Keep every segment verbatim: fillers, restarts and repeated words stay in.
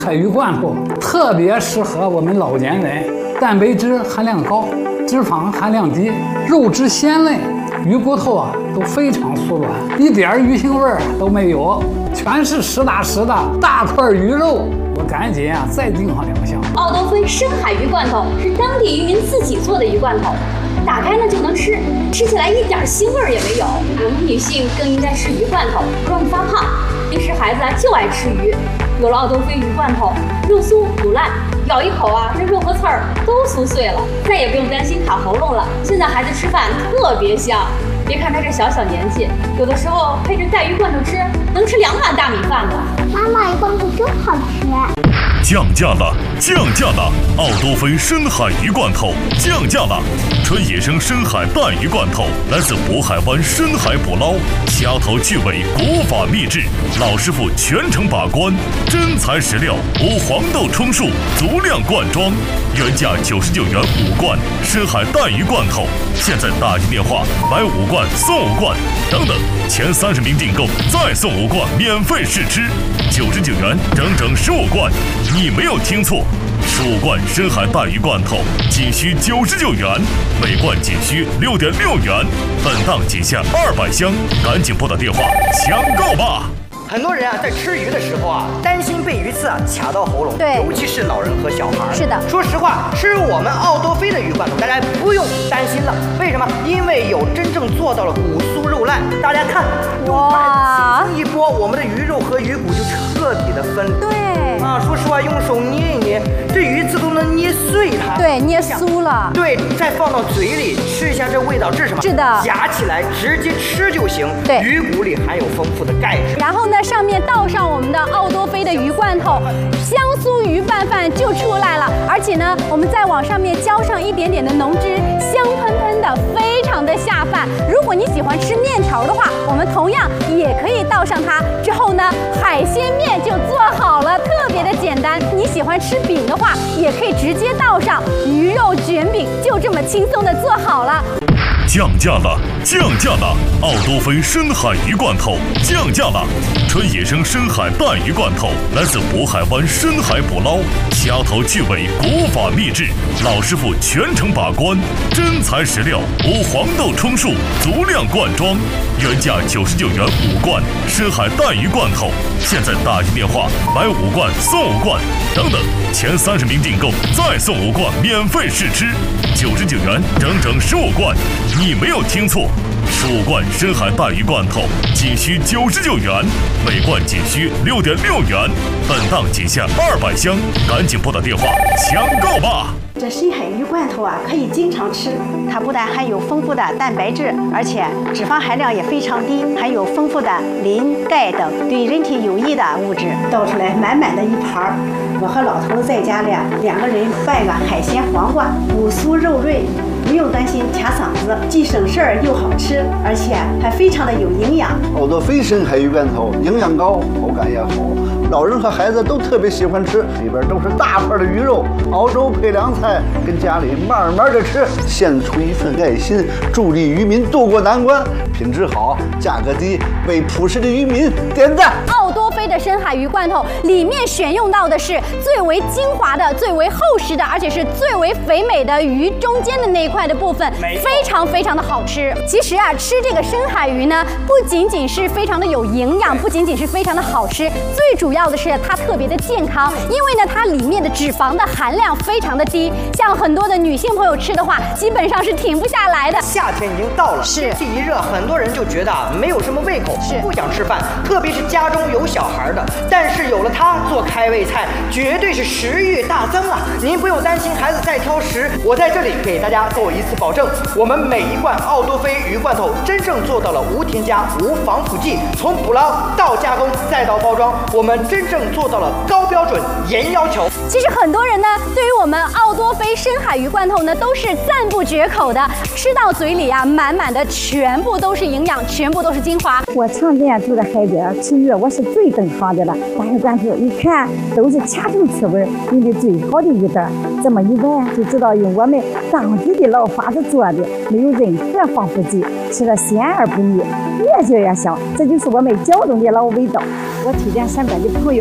海鱼罐头特别适合我们老年人，蛋白质含量高，脂肪含量低，肉质鲜嫩，鱼骨头啊都非常酥软，一点鱼腥味儿都没有，全是实打实的大块鱼肉。我赶紧啊再订上两箱。 奥多菲深海鱼罐头是当地渔民自己做的鱼罐头，打开呢就能吃，吃起来一点腥味儿也没有。我们女性更应该吃鱼罐头，不容易发胖。平时孩子啊就爱吃鱼。有了奥多菲鱼罐头，肉酥不烂，咬一口啊，这肉和刺儿都酥碎了，再也不用担心卡喉咙了。现在孩子吃饭特别香，别看他这小小年纪，有的时候配着带鱼罐头吃，能吃两碗大米饭呢。 妈妈，鱼罐头真好吃。 降价了，降价了！奥多菲深海鱼罐头降价了，纯野生深海带鱼罐头，来自渤海湾深海捕捞，掐头去尾，古法秘制，老师傅全程把关，真材实料，无黄豆充数，足量灌装，原价九十九元五罐深海带鱼罐头，现在打进电话买五罐送五罐，等等，前三十名订购再送五罐免费试吃，九十九元整整十五罐。你没有听错，十五罐深海带鱼罐头仅需九十九元，每罐仅需六点六元，本档仅限二百箱，赶紧拨打电话抢购吧！ 很多人啊，在吃鱼的时候啊，担心被鱼刺啊卡到喉咙， 对， 尤其是老人和小孩。 是的， 说实话，吃我们奥多菲的鱼罐头，大家不用担心了。为什么？因为有真正做到了骨酥肉烂。大家看，用筷子轻轻一拨，我们的鱼肉和鱼骨就彻底的分离。 对啊，说实话，用手捏一捏，这鱼刺都能捏碎它。 对，捏酥了。 对，再放到嘴里吃一下，这味道这是什么？ 是的， 夹起来直接吃就行。 对， 鱼骨里含有丰富的钙质。 然后呢？上面倒上我们的奥多菲的鱼罐头，香酥鱼拌饭就出来了。而且呢，我们再往上面浇上一点点的浓汁，香喷喷的，非常的下饭。如果你喜欢吃面条的话，我们同样也可以倒上它。之后呢，海鲜面就做好了，特别的简单。你喜欢吃饼的话，也可以直接倒上鱼肉卷饼，就这么轻松的做好了。 降价了，降价了！奥多菲深海鱼罐头降价了，纯野生深海带鱼罐头，来自渤海湾深海捕捞，掐头去尾，古法秘制，老师傅全程把关，真材实料，无黄豆充数，足量灌装，原价九十九元五罐深海带鱼罐头，现在打进电话买五罐送五罐，等等，前三十名订购再送五罐免费试吃，九十九元整整十五罐。你没有听错，十五罐深海带鱼罐头仅需九十九元，每罐仅需六点六元，本档仅限二百箱，赶紧拨打电话抢购吧！ 这深海鱼罐头啊，可以经常吃。它不但含有丰富的蛋白质，而且脂肪含量也非常低，含有丰富的磷、钙等对人体有益的物质。倒出来满满的一盘儿，我和老头子在家里两个人拌个海鲜黄瓜，骨酥肉润。不用担心卡嗓子，既省事儿又好吃，而且还非常的有营养。 奥多菲深海鱼罐头营养高，口感也好，老人和孩子都特别喜欢吃。里边都是大块的鱼肉，熬粥配凉菜，跟家里慢慢的吃，献出一份爱心，助力渔民渡过难关。品质好，价格低，为朴实的渔民点赞。 奥多菲的深海鱼罐头里面选用到的是最为精华的、最为厚实的，而且是最为肥美的鱼中间的那一块的部分，非常非常的好吃。其实啊，吃这个深海鱼呢，不仅仅是非常的有营养，不仅仅是非常的好吃，最主要的是它特别的健康，因为呢，它里面的脂肪的含量非常的低，像很多的女性朋友吃的话，基本上是停不下来的。 夏天已经到了， 是天气一热，很多人就觉得没有什么胃口， 是不想吃饭，特别是家中有小孩的。但是有了它做开胃菜，绝对是食欲大增啊！您不用担心孩子再挑食，我在这里给大家做一次保证，我们每一罐奥多菲鱼罐头真正做到了无添加、无防腐剂，从捕捞到加工再到包装，我们真正做到了高标准、严要求。 其实很多人呢，对于我们奥多菲深海鱼罐头呢，都是赞不绝口的，吃到嘴里啊，满满的全部都是营养，全部都是精华。 我常年住在海边吃鱼，我是最懂行的了。大鱼罐头一看都是掐头去尾，用的最好的鱼蛋，这么一闻就知道用我们当地的老法子做的，没有任何防腐剂，吃了鲜而不腻，越嚼越香，这就是我们胶东的老味道。我推荐身边的朋友都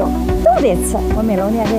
都得吃。我们老年人